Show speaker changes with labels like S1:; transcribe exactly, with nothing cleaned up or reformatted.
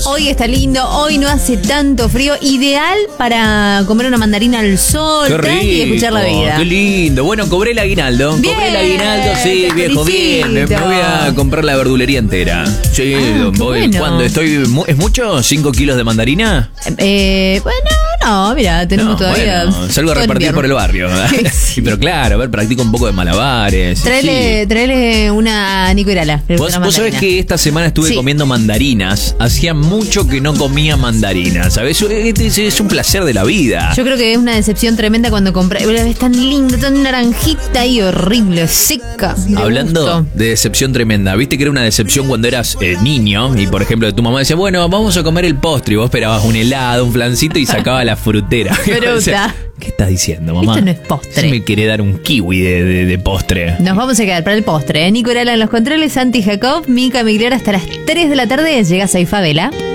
S1: Hoy está lindo, hoy no hace tanto frío, ideal para comer una mandarina al sol,
S2: Qué
S1: tranqui, y
S2: rico,
S1: escuchar la vida.
S2: Qué lindo. Bueno, cobré el aguinaldo.
S1: Bien,
S2: cobré el aguinaldo, sí,
S1: te
S2: viejo, bien. Me, me
S1: felicito.
S2: voy a comprar la verdulería entera. Sí,
S1: Ah, qué
S2: voy.
S1: bueno.
S2: ¿Cuándo? Estoy, mu- ¿Es mucho? ¿Cinco kilos de mandarina?
S1: Eh, bueno, no, mira, tenemos
S2: No,
S1: todavía.
S2: bueno, salgo a
S1: todo
S2: repartir
S1: invierno.
S2: por el barrio.
S1: Sí.
S2: Sí, pero claro, a ver, practico un poco de malabares.
S1: Traele,
S2: Sí.
S1: traele una a Nico Irala. le gusta
S2: Vos,
S1: la
S2: vos sabés
S1: mandarina.
S2: que esta semana estuve
S1: Sí.
S2: comiendo mandarinas. Hacía mucho que no comía mandarinas. ¿Sabés? Este es, es un placer de la vida.
S1: Yo creo que es una decepción tremenda cuando compré. Es tan linda, tan naranjita y horrible, seca. de
S2: Hablando
S1: gusto.
S2: de decepción tremenda, viste que era una decepción cuando eras eh, niño y por ejemplo tu mamá decía, bueno, vamos a comer el postre y vos esperabas un helado, un flancito y sacaba la frutera.
S1: Fruta.
S2: O sea, ¿qué estás diciendo, mamá?
S1: Esto no es postre.
S2: Sí me quiere dar un kiwi de, de, de postre.
S1: Nos vamos a quedar para el postre. ¿eh? Nico Irala en los controles, Santi Jacob, Mica Migliora hasta las tres de la tarde. Llega Saifa Vela.